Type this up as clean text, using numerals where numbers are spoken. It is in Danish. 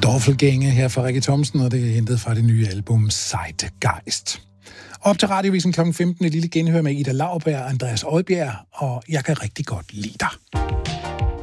Doffelgænge her fra Rikke Thomsen, og det er hentet fra det nye album Zeitgeist. Op til Radiovisen kl. 15 et lille genhør med Ida Lauberg og Andreas Odbjerg, og jeg kan rigtig godt lide dig.